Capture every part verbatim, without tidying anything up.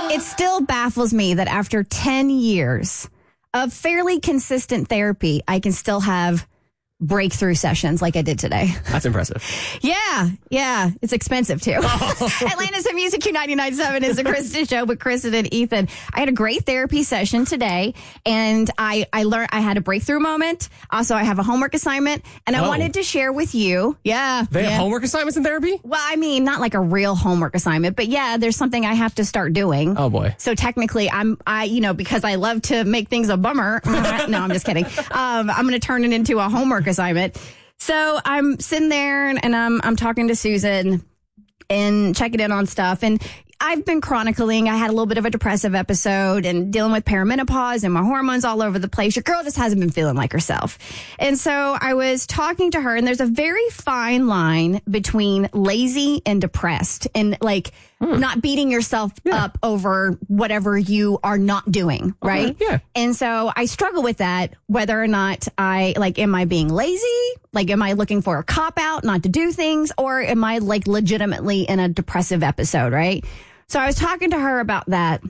It still baffles me that after ten years of fairly consistent therapy, I can still have breakthrough sessions like I did today. That's impressive. Yeah, yeah. It's expensive, too. Oh. Atlanta's a Music Q ninety-nine point seven is the Kristen Show with Kristen and Ethan. I had a great therapy session today, and I, I learned I had a breakthrough moment. Also, I have a homework assignment, and I oh. wanted to share with you. Yeah. They yeah. have homework assignments in therapy? Well, I mean, not like a real homework assignment, but yeah, there's something I have to start doing. Oh, boy. So technically, I'm, I, you know, because I love to make things a bummer. No, I'm just kidding. Um, I'm going to turn it into a homework assignment. So I'm sitting there and, and I'm I'm talking to Susan and checking in on stuff. And I've been chronicling. I had a little bit of a depressive episode and dealing with perimenopause and my hormones all over the place. Your girl just hasn't been feeling like herself. And so I was talking to her, and there's a very fine line between lazy and depressed, and like hmm. not beating yourself yeah. up over whatever you are not doing, right? Okay, yeah. And so I struggle with that, whether or not I, like, am I being lazy? Like, am I looking for a cop-out not to do things? Or am I, like, legitimately in a depressive episode, right? So I was talking to her about that,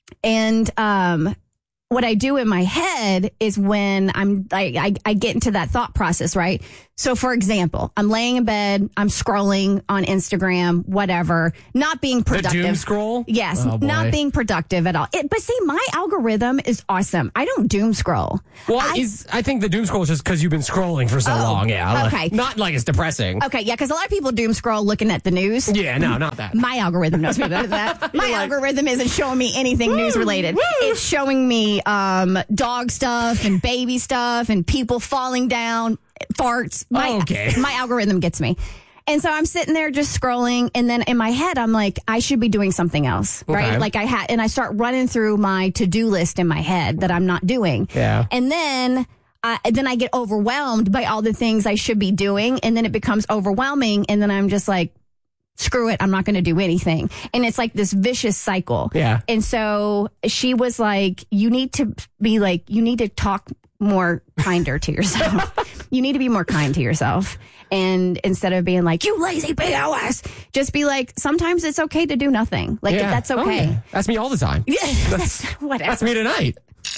and um, what I do in my head is when I'm I, I, I get into that thought process, right? So, for example, I'm laying in bed, I'm scrolling on Instagram, whatever, not being productive. The doom scroll? Yes, oh, not being productive at all. It, but see, my algorithm is awesome. I don't doom scroll. Well, I, is, I think the doom scroll is just because you've been scrolling for so oh, long. Yeah. Okay. Not like it's depressing. Okay, yeah, because a lot of people doom scroll looking at the news. Yeah, no, not that. My algorithm knows me better than that. My like, algorithm isn't showing me anything news related. It's showing me um, dog stuff and baby stuff and people falling down. Farts. My, okay. my algorithm gets me. And so I'm sitting there just scrolling, and then in my head, I'm like, I should be doing something else, okay. right? Like I had, and I start running through my to-do list in my head that I'm not doing. Yeah. And then, uh, then I get overwhelmed by all the things I should be doing, and then it becomes overwhelming, and then I'm just like, screw it, I'm not going to do anything. And it's like this vicious cycle. Yeah. And so she was like, you need to be like, you need to talk more kinder to yourself. You need to be more kind to yourself. And instead of being like, you lazy B O S, just be like, sometimes it's okay to do nothing. Like, yeah. that's okay. Oh, yeah. That's me all the time. Yeah. That's, whatever. That's me tonight.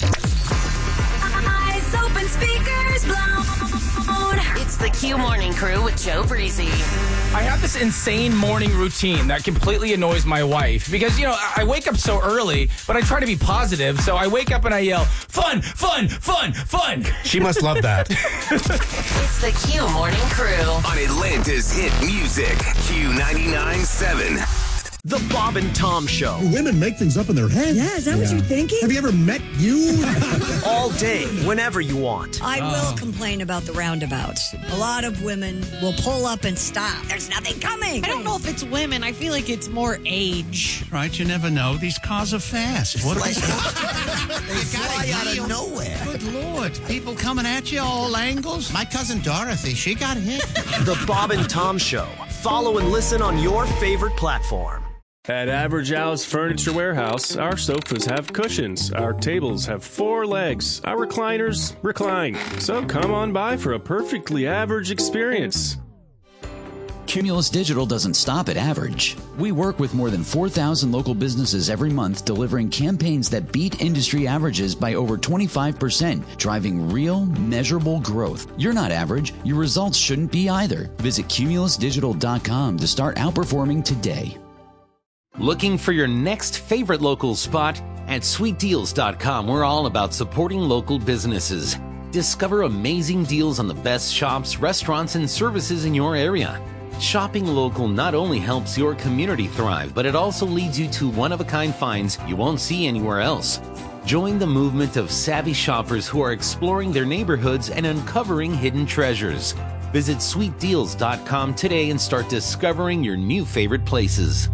Eyes open, speakers blown. It's the Q Morning Crew with Joe Breezy. I have this insane morning routine that completely annoys my wife because, you know, I wake up so early, but I try to be positive. So I wake up and I yell, fun, fun, fun, fun. She must love that. It's the Q Morning Crew on Atlanta's hit music, Q ninety-nine point seven. The Bob and Tom Show. Women make things up in their head. Yeah, is that yeah. what you're thinking? Have you ever met you? All day, whenever you want. I oh. will complain about the roundabouts. A lot of women will pull up and stop. There's nothing coming. I don't know if it's women. I feel like it's more age. Right, you never know. These cars are fast. What like, they fly out of nowhere. Good Lord. People coming at you all angles. My cousin Dorothy, she got hit. The Bob and Tom Show. Follow and listen on your favorite platform. At Average Al's Furniture Warehouse, our sofas have cushions, our tables have four legs, our recliners recline. So come on by for a perfectly average experience. Cumulus Digital doesn't stop at average. We work with more than four thousand local businesses every month, delivering campaigns that beat industry averages by over twenty-five percent, driving real, measurable growth. You're not average. Your results shouldn't be either. Visit cumulus digital dot com to start outperforming today. Looking for your next favorite local spot? At sweet deals dot com, we're all about supporting local businesses. Discover amazing deals on the best shops, restaurants, and services in your area. Shopping local not only helps your community thrive, but it also leads you to one-of-a-kind finds you won't see anywhere else. Join the movement of savvy shoppers who are exploring their neighborhoods and uncovering hidden treasures. Visit sweet deals dot com today and start discovering your new favorite places.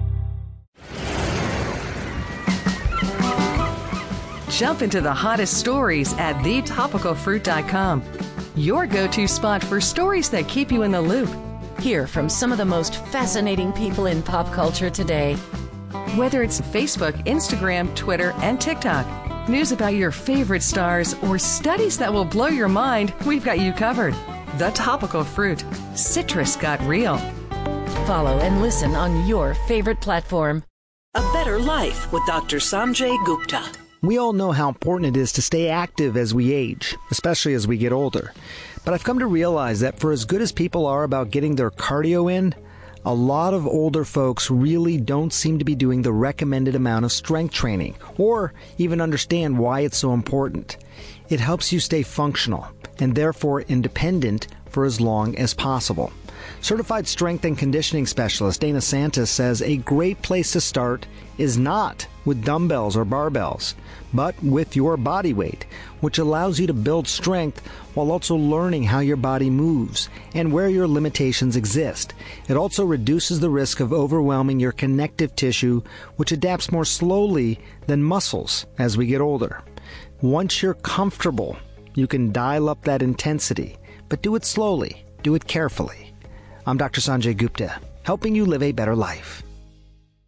Jump into the hottest stories at the topical fruit dot com. Your go-to spot for stories that keep you in the loop. Hear from some of the most fascinating people in pop culture today. Whether it's Facebook, Instagram, Twitter, and TikTok, news about your favorite stars, or studies that will blow your mind, we've got you covered. The Topical Fruit. Citrus got real. Follow and listen on your favorite platform. a better life with Doctor Sanjay Gupta. We all know how important it is to stay active as we age, especially as we get older. But I've come to realize that for as good as people are about getting their cardio in, a lot of older folks really don't seem to be doing the recommended amount of strength training, or even understand why it's so important. It helps you stay functional, and therefore independent for as long as possible. Certified strength and conditioning specialist Dana Santis says a great place to start is not with dumbbells or barbells, but with your body weight, which allows you to build strength while also learning how your body moves and where your limitations exist. It also reduces the risk of overwhelming your connective tissue, which adapts more slowly than muscles as we get older. Once you're comfortable, you can dial up that intensity, but do it slowly, do it carefully. I'm Doctor Sanjay Gupta, helping you live a better life.